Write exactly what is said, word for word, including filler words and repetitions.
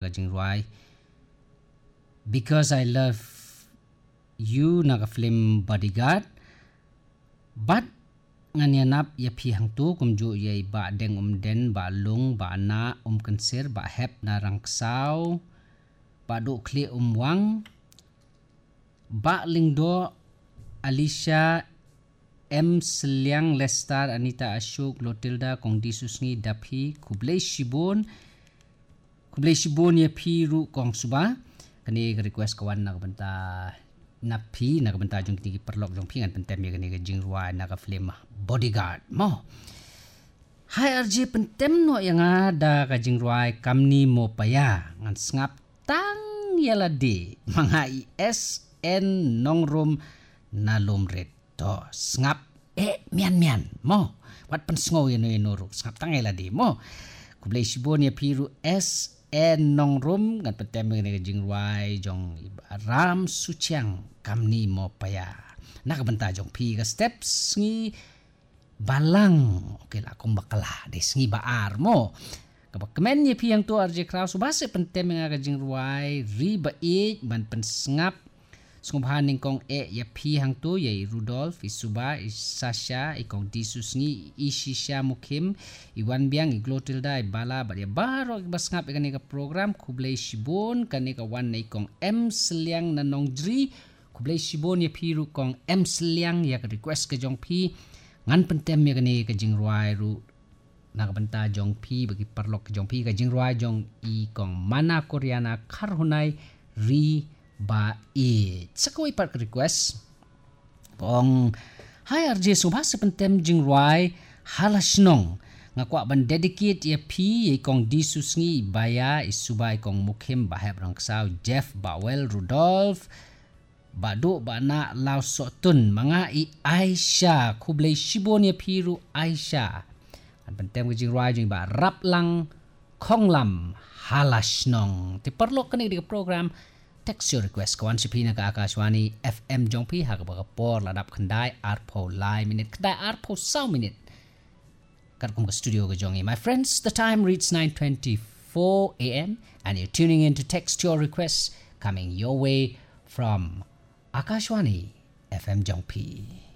ka jingruai Because I Love You na ka film Bodyguard but nganyanap ya pi hang tu kumju ye ba deng um den ba lung ba na um kanser ba hep na rangsau ba do kli um wang ba lingdo Alicia M Seliang Lestar Anita Ashok Lotilda kong disusngi dapi kublai shibon kublai shibon ya pi ru kong suba kani request kawan nak benta napi nak benta jong tinggi perlok jong pingan pentem ya kani jingruai nak film Bodyguard mo hai R J pentem no yang ada ka jingruai kamni mo paya ngan ngap tang yaladi mga I S N nongrum nalumret to ngap eh mian mian mo wat pen sngo yeno yeno ngap tang yaladi mo kublai shibon ya piru S en nongrum ngan petem ngene jingruai jong ram suciang kamni mo paya nak benta jong pi ka steps ngi balang okey lah kong bakala des ngi baar mo kabak kemen ye pi yang tu R J Kraus subase pentem nga ka jingruai riba e ban pen ngap sungbahan ning kong e ya pi hang tu ye Rudolf isuba Sasha ikong disus ngi isisha mukim iwan biang iglotilda ibala ba ya baro bas ngap ikani ka program kublai shibon kani ka wan nei kong M Seliang nanong jri kublai shibon ya pi ru kong M Seliang ya ka request ka jong pi ngan pentem ya kani ka jingruai ru nak benta jong pi bagi perlok ka jong pi ka jingruai jong i kong mana koreana karhunai ri ba i sakoi part request pong hai R J subha sepentem jingruai halasnong ngakwa ban dedicate ya pi ye kong disusngi baya isuba kong mukim bahab rangsau Jeff Bawel Rudolf badu bana lau sotun mga i Aisha kublai shibon ya piru Aisha an pentem jingruai jing ba rap lang konglam halasnong ti perlu kani di program text your request kawan sipina ka Akashwani F M jongpi ha ka por ladap khandai arpo lai minute khandai arpo sau minute kat kum ka studio ka jongi my friends the time reads nine twenty-four a m and you're tuning in to text your requests coming your way from Akashwani F M jongpi